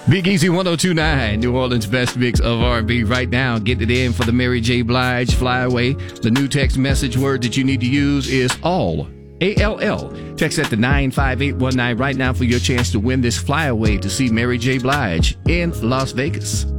Big Easy 1029, New Orleans' best mix of R&B right now. Get it in for the Mary J. Blige Fly Away. The new text message word that you need to use is ALL. ALL. Text that to 95819 right now for your chance to win this flyaway to see Mary J. Blige in Las Vegas.